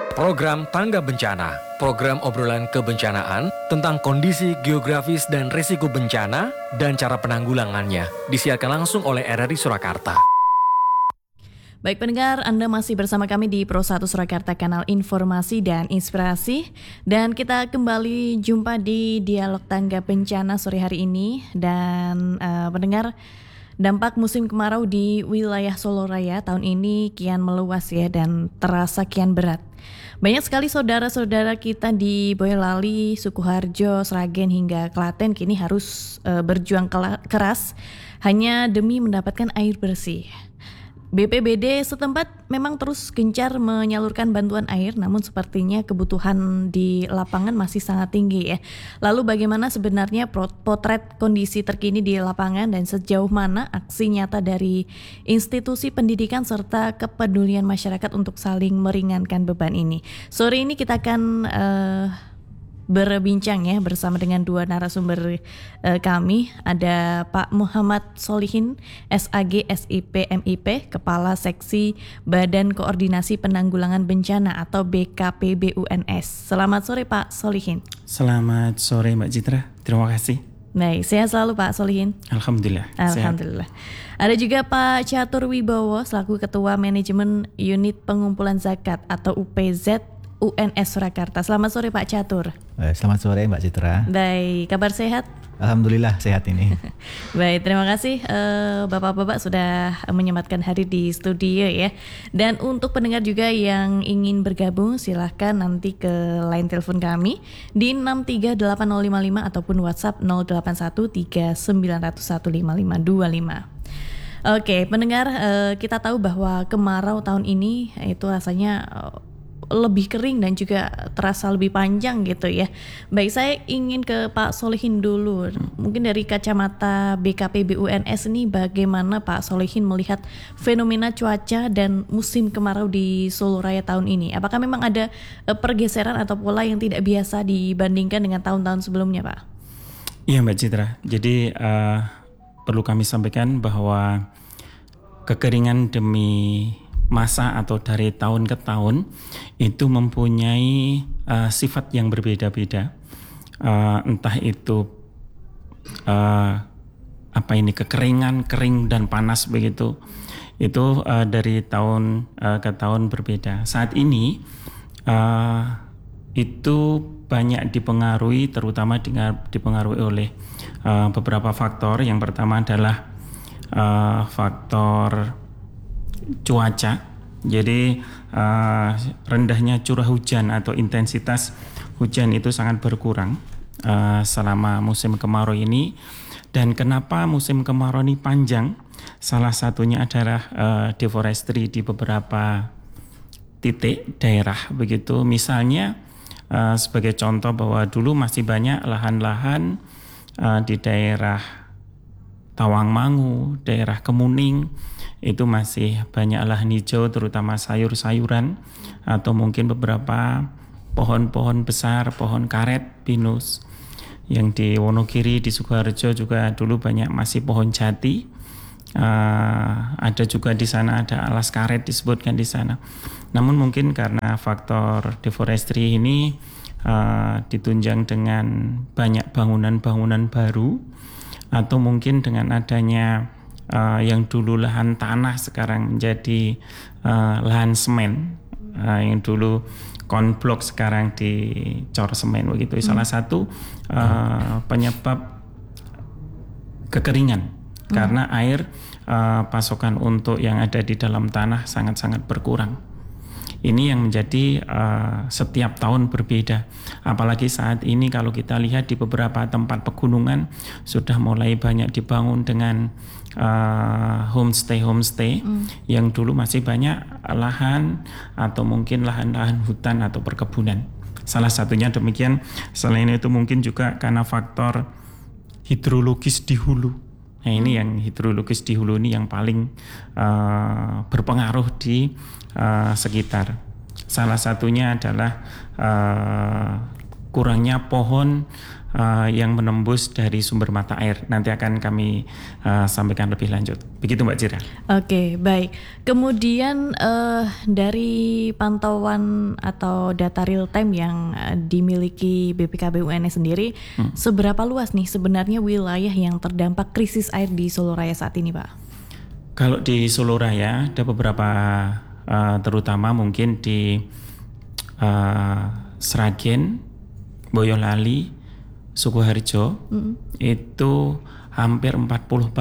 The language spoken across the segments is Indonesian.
Program Tangga Bencana, program obrolan kebencanaan tentang kondisi geografis dan risiko bencana dan cara penanggulangannya, disiarkan langsung oleh RRI Surakarta. Baik pendengar, Anda masih bersama kami di Pro 1 Surakarta, kanal informasi dan inspirasi. Dan kita kembali jumpa di Dialog Tangga Bencana sore hari ini. Dan pendengar, dampak musim kemarau di wilayah Solo Raya tahun ini kian meluas ya, dan terasa kian berat. Banyak sekali saudara-saudara kita di Boyolali, Sukoharjo, Sragen hingga Klaten kini harus berjuang keras hanya demi mendapatkan air bersih. BPBD setempat memang terus gencar menyalurkan bantuan air, namun sepertinya kebutuhan di lapangan masih sangat tinggi ya. Lalu bagaimana sebenarnya potret kondisi terkini di lapangan dan sejauh mana aksi nyata dari institusi pendidikan serta kepedulian masyarakat untuk saling meringankan beban ini? Sore ini kita akan berbincang ya bersama dengan dua narasumber kami. Ada Pak Muhammad Solihin, SAG SIP MIP, Kepala Seksi Badan Koordinasi Penanggulangan Bencana atau BKPB UNS. Selamat sore Pak Solihin. Selamat sore Mbak Citra, terima kasih. Baik, sehat selalu Pak Solihin. Alhamdulillah. Alhamdulillah. Sehat. Ada juga Pak Catur Wibowo selaku Ketua Manajemen Unit Pengumpulan Zakat atau UPZ UNS Surakarta. Selamat sore Pak Catur. Selamat sore Mbak Citra. Baik, kabar sehat? Alhamdulillah sehat ini. Baik, terima kasih Bapak-bapak sudah menyempatkan hadir di studio ya. Dan untuk pendengar juga yang ingin bergabung, silahkan nanti ke line telepon kami di 6380555 ataupun WhatsApp 081391155525. Oke, pendengar, kita tahu bahwa kemarau tahun ini itu rasanya lebih kering dan juga terasa lebih panjang gitu ya. Baik, saya ingin ke Pak Solihin dulu. Mungkin dari kacamata BKPB UNS ini bagaimana Pak Solihin melihat fenomena cuaca dan musim kemarau di Solo Raya tahun ini? Apakah memang ada pergeseran atau pola yang tidak biasa dibandingkan dengan tahun-tahun sebelumnya Pak? Iya Mbak Citra, jadi perlu kami sampaikan bahwa kekeringan demi masa atau dari tahun ke tahun itu mempunyai sifat yang berbeda-beda, entah itu kekeringan, kering dan panas begitu, itu dari tahun ke tahun berbeda. Saat ini itu banyak dipengaruhi, terutama dipengaruhi oleh beberapa faktor. Yang pertama adalah faktor cuaca. Jadi rendahnya curah hujan atau intensitas hujan itu sangat berkurang selama musim kemarau ini. Dan kenapa musim kemarau ini panjang? Salah satunya adalah deforestry di beberapa titik daerah begitu. Misalnya sebagai contoh bahwa dulu masih banyak lahan-lahan di daerah Tawangmangu, daerah Kemuning, itu masih banyak lahan hijau, terutama sayur-sayuran atau mungkin beberapa pohon-pohon besar, pohon karet, pinus. Yang di Wonogiri, di Sukoharjo juga dulu banyak masih pohon jati. Ada juga di sana, ada alas karet disebutkan di sana. Namun mungkin karena faktor deforestry ini ditunjang dengan banyak bangunan-bangunan baru, atau mungkin dengan adanya yang dulu lahan tanah sekarang menjadi lahan semen, yang dulu konblok sekarang dicor semen begitu. Salah satu penyebab kekeringan karena air pasokan untuk yang ada di dalam tanah sangat-sangat berkurang. Ini yang menjadi setiap tahun berbeda. Apalagi saat ini kalau kita lihat di beberapa tempat pegunungan sudah mulai banyak dibangun dengan homestay yang dulu masih banyak lahan atau mungkin lahan-lahan hutan atau perkebunan. Salah satunya demikian. Selain itu mungkin juga karena faktor hidrologis di hulu. Nah ini yang hidrologis di hulu ini yang paling berpengaruh di sekitar. Salah satunya adalah kurangnya pohon yang menembus dari sumber mata air. Nanti akan kami sampaikan lebih lanjut. Begitu Mbak Cira. Oke, baik. Kemudian dari pantauan atau data real time yang dimiliki BPKB UNS sendiri, seberapa luas nih sebenarnya wilayah yang terdampak krisis air di Solo Raya saat ini, Pak? Kalau di Solo Raya ada beberapa, terutama mungkin di Sragen, Boyolali, Sukoharjo, itu hampir 40%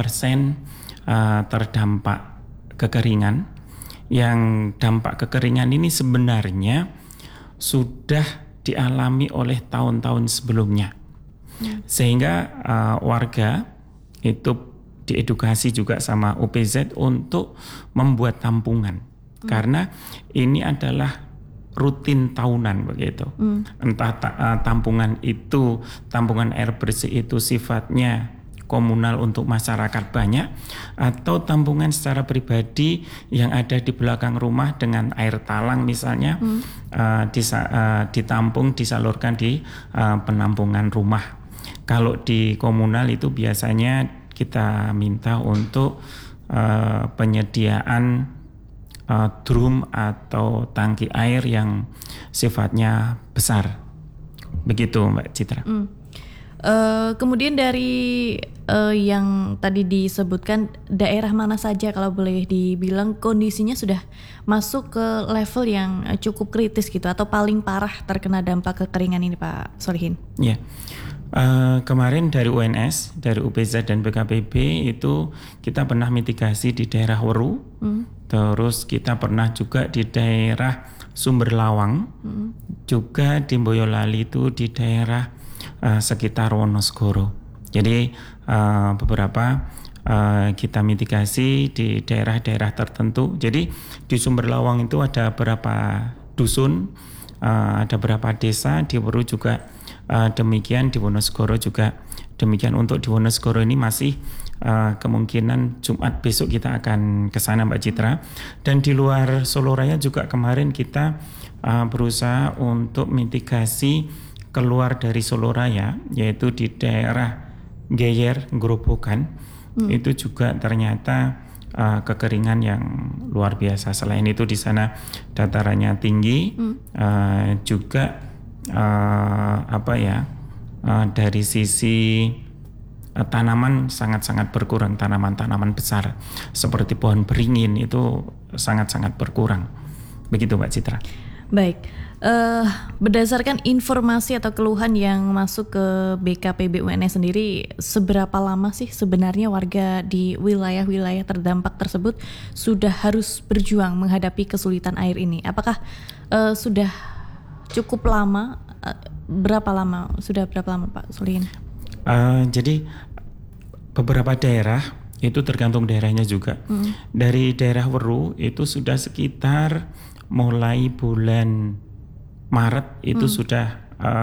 terdampak kekeringan. Yang dampak kekeringan ini sebenarnya sudah dialami oleh tahun-tahun sebelumnya, sehingga warga itu diedukasi juga sama UPZ untuk membuat tampungan, karena ini adalah rutin tahunan begitu. Entah tampungan itu, tampungan air bersih itu sifatnya komunal untuk masyarakat banyak, atau tampungan secara pribadi yang ada di belakang rumah dengan air talang misalnya, ditampung, disalurkan di penampungan rumah. Kalau di komunal itu biasanya kita minta untuk penyediaan drum atau tangki air yang sifatnya besar. Begitu Mbak Citra. Kemudian dari yang tadi disebutkan, daerah mana saja kalau boleh dibilang kondisinya sudah masuk ke level yang cukup kritis gitu, atau paling parah terkena dampak kekeringan ini Pak Solihin? Ya. Kemarin dari UNS, dari UPZ dan BKPB itu kita pernah mitigasi di daerah Weru, terus kita pernah juga di daerah Sumber Lawang, juga di Boyolali itu di daerah sekitar Wonosegoro. Jadi beberapa kita mitigasi di daerah-daerah tertentu. Jadi di Sumber Lawang itu ada beberapa dusun, ada beberapa desa, di Weru juga demikian, di Wonosegoro juga demikian. Untuk di Wonosegoro ini masih kemungkinan Jumat besok kita akan ke sana Mbak Citra. Dan di luar Solo Raya juga kemarin kita berusaha untuk mitigasi keluar dari Solo Raya, yaitu di daerah Geyer, Grobogan. Itu juga ternyata kekeringan yang luar biasa. Selain itu di sana datarannya tinggi, juga dari sisi tanaman sangat-sangat berkurang. Tanaman-tanaman besar seperti pohon beringin itu sangat-sangat berkurang. Begitu Mbak Citra. Baik, berdasarkan informasi atau keluhan yang masuk ke BKPB UNS sendiri, seberapa lama sih sebenarnya warga di wilayah-wilayah terdampak tersebut sudah harus berjuang menghadapi kesulitan air ini? Apakah sudah cukup lama? Berapa lama Pak Solihin? Jadi beberapa daerah itu tergantung daerahnya juga. Dari daerah Weru itu sudah sekitar mulai bulan Maret itu sudah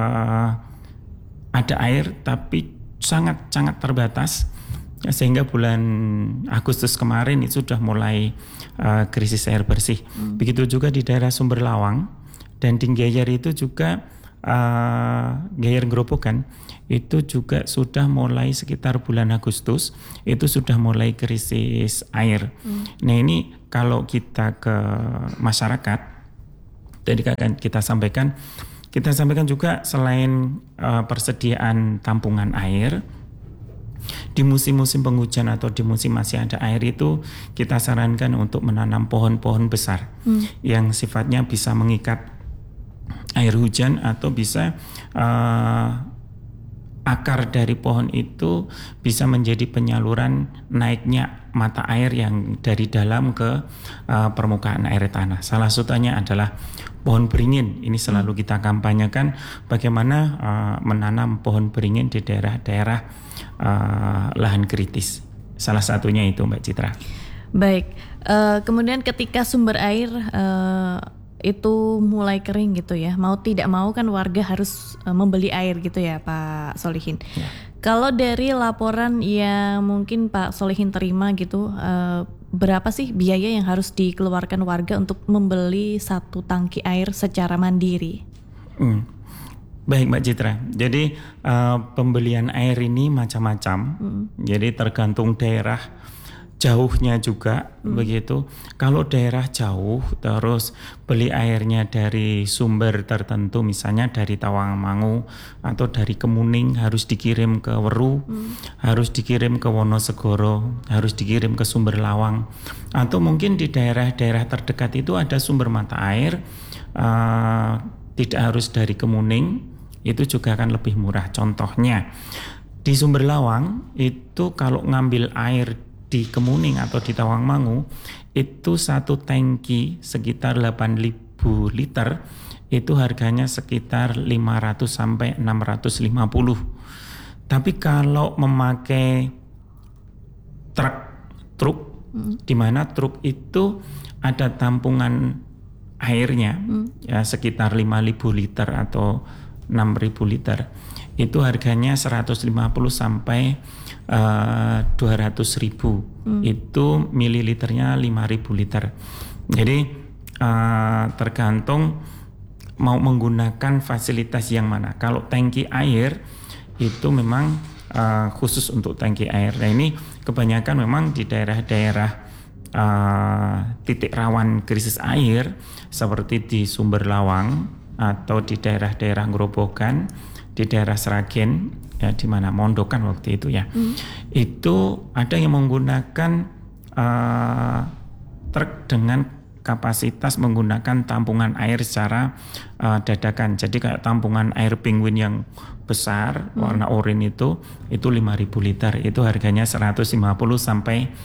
ada air, tapi sangat-sangat terbatas, sehingga bulan Agustus kemarin itu sudah mulai krisis air bersih. Begitu juga di daerah Sumber Lawang dan di Geyer itu juga Geyer Grobogan itu juga sudah mulai sekitar bulan Agustus itu sudah mulai krisis air. Nah ini kalau kita ke masyarakat, tadi akan kita sampaikan juga selain persediaan tampungan air, di musim-musim penghujan atau di musim masih ada air itu kita sarankan untuk menanam pohon-pohon besar yang sifatnya bisa mengikat air hujan, atau bisa akar dari pohon itu bisa menjadi penyaluran naiknya mata air yang dari dalam ke permukaan air tanah. Salah satunya adalah pohon beringin. Ini selalu kita kampanyekan bagaimana menanam pohon beringin di daerah-daerah lahan kritis. Salah satunya itu Mbak Citra. Baik, kemudian ketika sumber air itu mulai kering gitu ya, mau tidak mau kan warga harus membeli air gitu ya Pak Solihin. Ya. Kalau dari laporan yang mungkin Pak Solihin terima gitu, berapa sih biaya yang harus dikeluarkan warga untuk membeli satu tangki air secara mandiri? Baik Mbak Citra, jadi pembelian air ini macam-macam, jadi tergantung daerah, jauhnya juga begitu. Kalau daerah jauh terus beli airnya dari sumber tertentu, misalnya dari Tawangmangu atau dari Kemuning, harus dikirim ke Weru, harus dikirim ke Wonosegoro, harus dikirim ke Sumber Lawang, atau mungkin di daerah-daerah terdekat itu ada sumber mata air, tidak harus dari Kemuning, itu juga akan lebih murah. Contohnya di Sumber Lawang itu kalau ngambil air di Kemuning atau di Tawangmangu itu satu tangki sekitar 8.000 liter itu harganya sekitar 500 sampai 650. Tapi kalau memakai truk di mana truk itu ada tampungan airnya ya sekitar 5.000 liter atau 6.000 liter, itu harganya 150 sampai 200.000. Itu mililiternya 5.000 liter. Jadi tergantung mau menggunakan fasilitas yang mana. Kalau tangki air itu memang khusus untuk tangki air. Nah ini kebanyakan memang di daerah-daerah titik rawan krisis air seperti di Sumber Lawang atau di daerah-daerah Grobogan, di daerah Sragen, ya di mana Mondokan waktu itu ya, itu ada yang menggunakan truk dengan kapasitas menggunakan tampungan air secara dadakan. Jadi kayak tampungan air penguin yang besar warna oranye itu 5.000 liter, itu harganya 150 sampai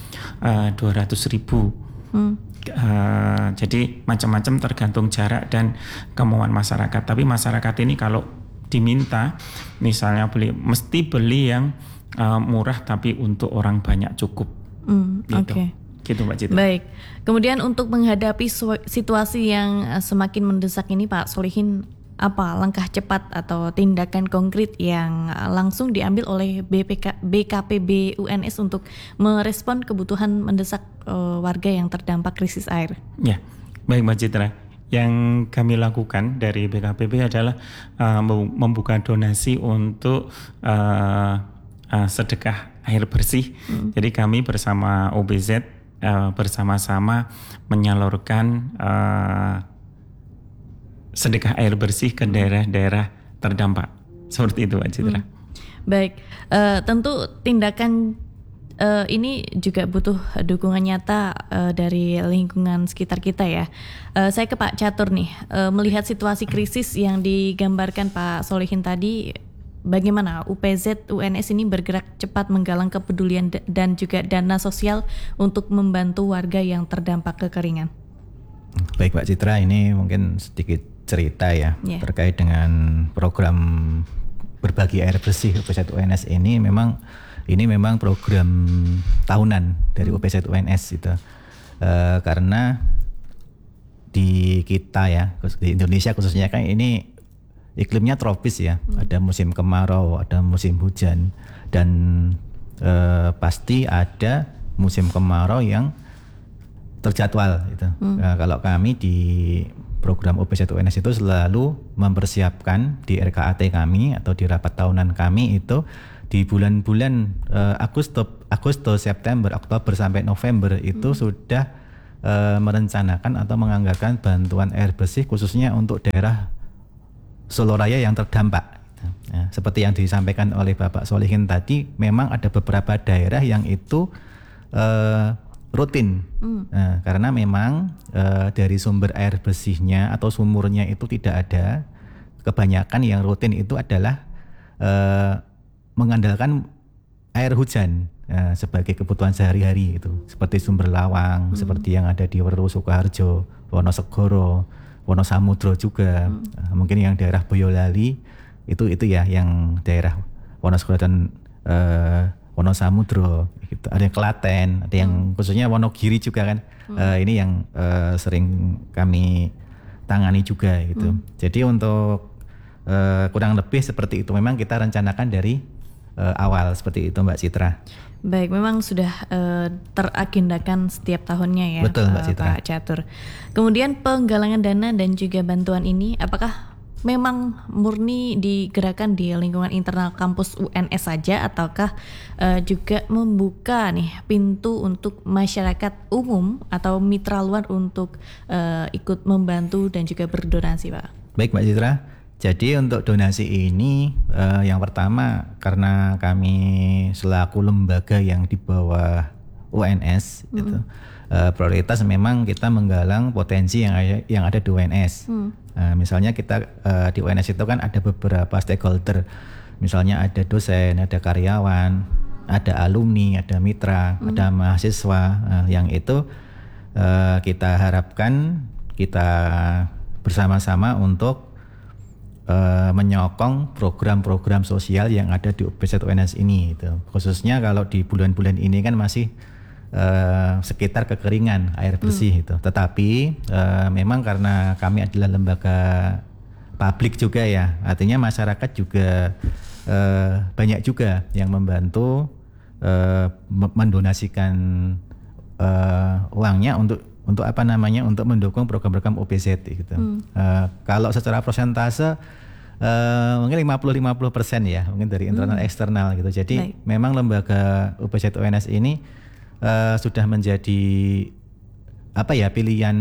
200.000. Jadi macam-macam tergantung jarak dan kemauan masyarakat. Tapi masyarakat ini kalau diminta misalnya mesti beli yang murah tapi untuk orang banyak cukup. Gitu. Okay. Gitu Mbak Citra. Baik. Kemudian untuk menghadapi situasi yang semakin mendesak ini Pak Solihin, apa langkah cepat atau tindakan konkret yang langsung diambil oleh BKPB UNS untuk merespon kebutuhan mendesak warga yang terdampak krisis air? Ya, baik Mbak Citra. Yang kami lakukan dari BKPB adalah membuka donasi untuk sedekah air bersih. Jadi kami bersama OBZ bersama-sama menyalurkan sedekah air bersih ke daerah-daerah terdampak. Seperti itu Mbak Citra. Baik, tentu tindakan ini juga butuh dukungan nyata dari lingkungan sekitar kita ya. Saya ke Pak Catur nih, melihat situasi krisis yang digambarkan Pak Solihin tadi, bagaimana UPZ UNS ini bergerak cepat menggalang kepedulian dan juga dana sosial untuk membantu warga yang terdampak kekeringan? Baik Pak Citra, ini mungkin sedikit cerita ya terkait dengan program berbagi air bersih UPZ UNS ini. Memang program tahunan dari UPZ UNS itu, karena di kita ya, di Indonesia khususnya kan ini iklimnya tropis ya, ada musim kemarau, ada musim hujan, dan pasti ada musim kemarau yang terjadwal gitu. Nah, kalau kami di program OPZ UNS itu selalu mempersiapkan di RKAT kami atau di rapat tahunan kami itu di bulan-bulan Agustus, September, Oktober sampai November itu sudah merencanakan atau menganggarkan bantuan air bersih khususnya untuk daerah Solo Raya yang terdampak. Ya, seperti yang disampaikan oleh Bapak Solihin tadi, memang ada beberapa daerah yang itu rutin, karena memang dari sumber air bersihnya atau sumurnya itu tidak ada. Kebanyakan yang rutin itu adalah mengandalkan air hujan sebagai kebutuhan sehari-hari itu, seperti Sumber Lawang, seperti yang ada di Weru, Sukoharjo, Wonosegoro, Wonosamudro juga, mungkin yang daerah Boyolali itu ya, yang daerah Wonosegoro dan Wonosamudro gitu. Ada yang Klaten, ada yang khususnya Wonogiri juga kan. Ini yang sering kami tangani juga gitu. Jadi untuk kurang lebih seperti itu, memang kita rencanakan dari awal seperti itu Mbak Citra. Baik, memang sudah teragendakan setiap tahunnya ya. Betul Mbak Citra. Pak Catur. Kemudian penggalangan dana dan juga bantuan ini apakah memang murni digerakkan di lingkungan internal kampus UNS saja, ataukah juga membuka nih pintu untuk masyarakat umum atau mitra luar untuk ikut membantu dan juga berdonasi, Pak? Baik Mbak Citra, jadi untuk donasi ini yang pertama karena kami selaku lembaga yang di bawah UNS itu prioritas memang kita menggalang potensi yang ada di UNS. Misalnya kita di UNS itu kan ada beberapa stakeholder, misalnya ada dosen, ada karyawan, ada alumni, ada mitra, ada mahasiswa. Yang itu kita harapkan kita bersama-sama untuk menyokong program-program sosial yang ada di UPZ UNS ini. Gitu. Khususnya kalau di bulan-bulan ini kan masih sekitar kekeringan air bersih itu. Tetapi memang karena kami adalah lembaga publik juga ya, artinya masyarakat juga banyak juga yang membantu mendonasikan uangnya untuk apa namanya, untuk mendukung program-program OPZ gitu. Kalau secara persentase mungkin 50-50% ya, mungkin dari internal eksternal gitu. Jadi memang lembaga UPZ UNS ini sudah menjadi apa ya, pilihan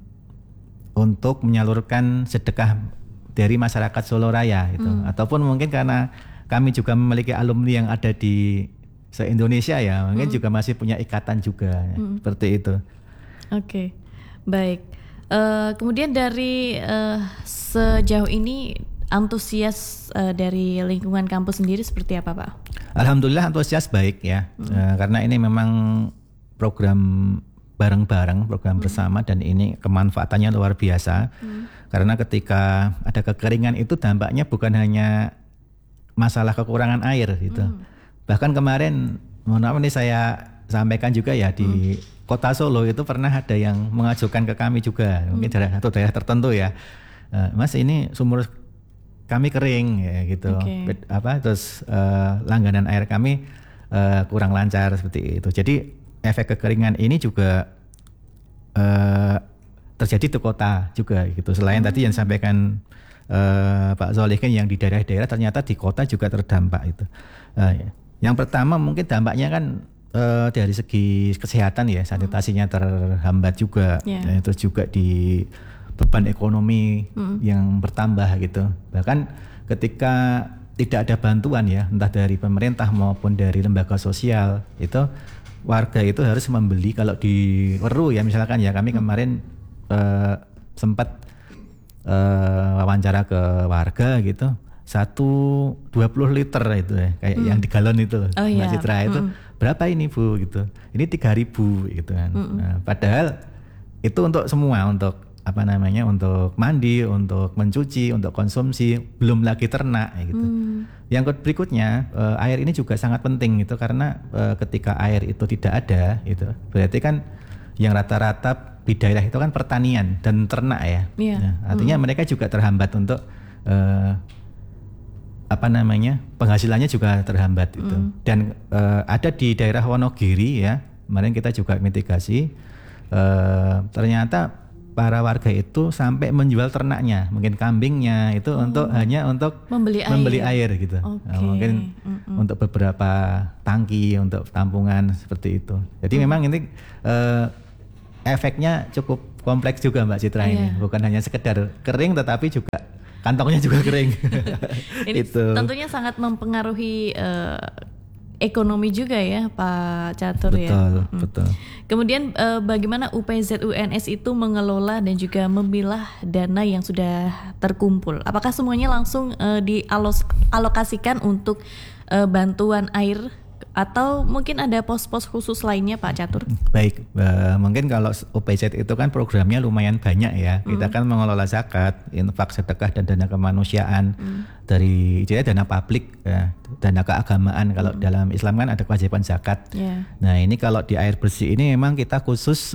untuk menyalurkan sedekah dari masyarakat Solo Raya gitu. Ataupun mungkin karena kami juga memiliki alumni yang ada di se-Indonesia ya, mungkin juga masih punya ikatan juga seperti itu. Oke, baik. Kemudian dari sejauh ini antusias dari lingkungan kampus sendiri seperti apa, Pak? Alhamdulillah antusias baik ya, karena ini memang program bareng-bareng, program bersama, dan ini kemanfaatannya luar biasa. Karena ketika ada kekeringan itu dampaknya bukan hanya masalah kekurangan air gitu. Bahkan kemarin, mohon maaf ini saya sampaikan juga ya, di Kota Solo itu pernah ada yang mengajukan ke kami juga, mungkin daerah tertentu ya, Mas ini sumur kami kering ya gitu, terus langganan air kami kurang lancar seperti itu. Jadi efek kekeringan ini juga terjadi di kota juga gitu. Selain tadi yang disampaikan Pak Zolikin yang di daerah-daerah, ternyata di kota juga terdampak itu. Yang pertama mungkin dampaknya kan dari segi kesehatan ya, sanitasinya terhambat juga, terus juga di beban ekonomi yang bertambah gitu. Bahkan ketika tidak ada bantuan ya, entah dari pemerintah maupun dari lembaga sosial, itu warga itu harus membeli. Kalau di Weru ya misalkan ya, kami kemarin sempat wawancara ke warga gitu, 20 liter itu ya, kayak yang di galon itu Mbak Citra, itu berapa ini Bu gitu, ini 3.000 gitu kan. Nah, padahal itu untuk semua, untuk apa namanya, untuk mandi, untuk mencuci, untuk konsumsi, belum lagi ternak gitu. Yang berikutnya air ini juga sangat penting gitu, karena ketika air itu tidak ada itu berarti kan yang rata-rata di daerah itu kan pertanian dan ternak ya. Nah, artinya mereka juga terhambat untuk apa namanya, penghasilannya juga terhambat itu. Dan ada di daerah Wonogiri ya, kemarin kita juga mitigasi, ternyata para warga itu sampai menjual ternaknya, mungkin kambingnya itu hanya untuk membeli air gitu. Nah, mungkin untuk beberapa tangki, untuk tampungan seperti itu. Jadi memang ini efeknya cukup kompleks juga Mbak Citra ini. Bukan hanya sekedar kering, tetapi juga kantongnya juga kering. Ini tentunya sangat mempengaruhi ekonomi juga ya Pak Catur. Betul. Kemudian bagaimana UPZ UNS itu mengelola dan juga memilah dana yang sudah terkumpul? Apakah semuanya langsung dialokasikan untuk bantuan air, atau mungkin ada pos-pos khusus lainnya Pak Catur? Baik, mungkin kalau UPZ itu kan programnya lumayan banyak ya. Kita kan mengelola zakat, infak, sedekah, dan dana kemanusiaan. Dari dana publik ya, dana keagamaan. Kalau dalam Islam kan ada kewajiban zakat. Nah ini kalau di air bersih ini memang kita khusus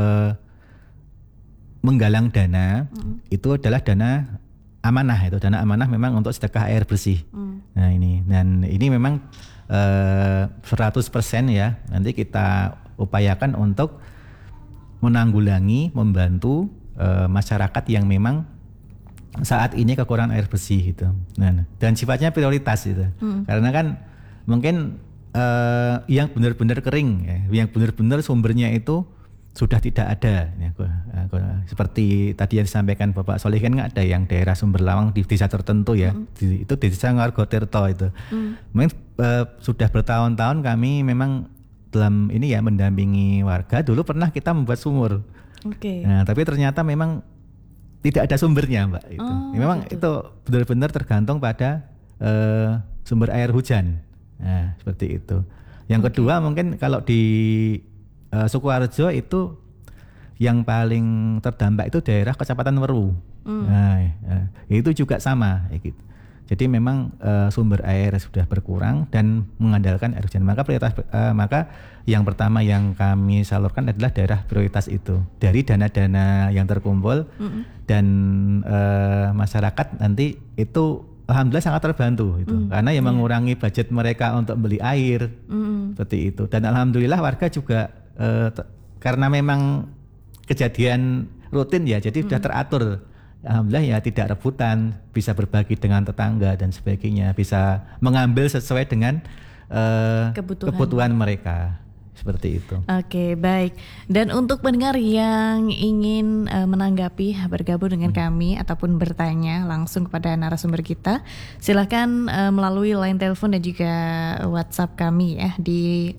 menggalang dana. Itu adalah dana amanah, itu dana amanah memang untuk sedekah air bersih. Nah ini, dan ini memang 100% ya, nanti kita upayakan untuk menanggulangi, membantu masyarakat yang memang saat ini kekurangan air bersih gitu. Nah, dan sifatnya prioritas gitu. Karena kan mungkin yang benar-benar kering ya, yang benar-benar sumbernya itu sudah tidak ada ya, seperti tadi yang disampaikan Bapak Solih kan nggak ada yang daerah sumber lawang di desa tertentu ya, itu di desa Ngargotirto itu. Mungkin sudah bertahun-tahun kami memang dalam ini ya mendampingi warga. Dulu pernah kita membuat sumur, nah, tapi ternyata memang tidak ada sumbernya Mbak. Itu memang gitu. Itu benar-benar tergantung pada sumber air hujan. Nah, seperti itu. Yang kedua mungkin kalau di Sukoharjo itu yang paling terdampak itu daerah Kecamatan Weru. Nah, itu juga sama gitu. Jadi memang sumber air sudah berkurang dan mengandalkan air hujan. Maka prioritas maka yang pertama yang kami salurkan adalah daerah prioritas itu dari dana-dana yang terkumpul dan masyarakat nanti itu alhamdulillah sangat terbantu itu karena yang mengurangi budget mereka untuk beli air seperti itu. Dan alhamdulillah warga juga karena memang kejadian rutin ya, jadi sudah teratur. Alhamdulillah ya tidak rebutan, bisa berbagi dengan tetangga dan sebagainya, bisa mengambil sesuai dengan kebutuhan mereka. Seperti itu. Oke, baik. Dan untuk pendengar yang ingin menanggapi, bergabung dengan kami ataupun bertanya langsung kepada narasumber kita, silakan melalui line telepon dan juga WhatsApp kami ya di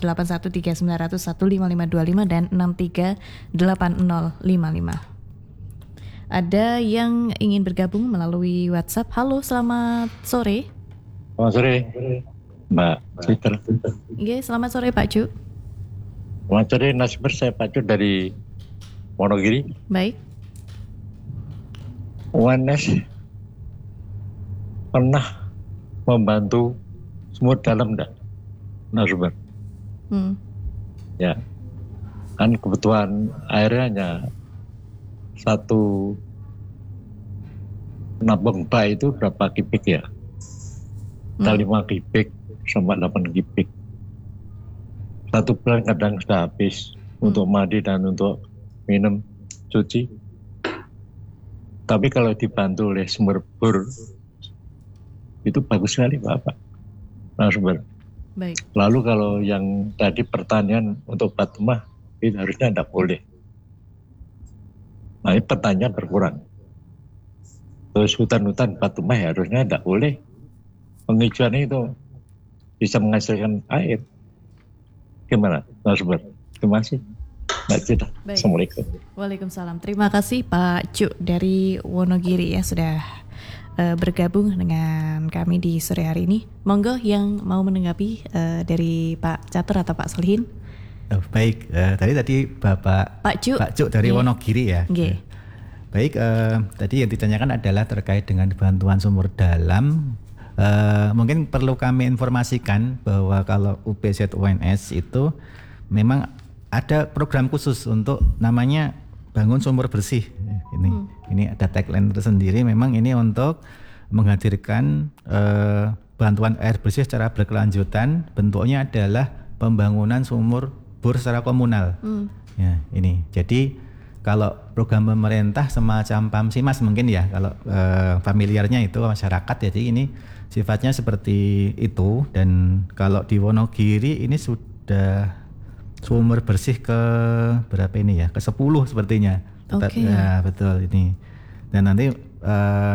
0813901555 dan 638055. Ada yang ingin bergabung melalui WhatsApp. Halo, selamat sore. Selamat sore, Mbak Citra. Iya, selamat sore Pak Cu. Selamat sore, narasumber saya Pak Cu dari Wonogiri. Baik. UNS pernah membantu sumur dalam enggak, narasumber? Ya, kan kebutuhan airnya hanya satu nabung bak itu berapa kubik ya? 5 kubik sampai 8 kubik. 1 bulan kadang sudah habis untuk mandi dan untuk minum, cuci. Tapi kalau dibantu oleh sumber bor itu bagus sekali Bapak narasumber. Baik. Lalu kalau yang tadi pertanian untuk Batumah itu harusnya tidak boleh. Nah, ini pertanian berkurang. Terus hutan-hutan Batumah harusnya tidak boleh. Penghijauan itu bisa menghasilkan air. Gimana, narasumber? Terima kasih. Mbak Cita. Assalamualaikum. Waalaikumsalam. Terima kasih Pak Cu dari Wonogiri ya sudah bergabung dengan kami di sore hari ini. Monggo yang mau menanggapi dari Pak Catur atau Pak Solihin. Baik, tadi Pak Cu dari Wonogiri ya. Baik, tadi yang ditanyakan adalah terkait dengan bantuan sumur dalam. Mungkin perlu kami informasikan bahwa kalau UPZ UNS itu memang ada program khusus untuk namanya bangun sumur bersih. Ini ada tagline tersendiri. Memang ini untuk menghadirkan bantuan air bersih secara berkelanjutan. Bentuknya adalah pembangunan sumur bor secara komunal. Ya, ini. Jadi kalau program pemerintah semacam Pamsimas mungkin ya, kalau familiarnya itu masyarakat, jadi ini sifatnya seperti itu. Dan kalau di Wonogiri ini sudah sumur bersih ke berapa ini ya, ke 10 sepertinya. Ya, betul ini. Dan nanti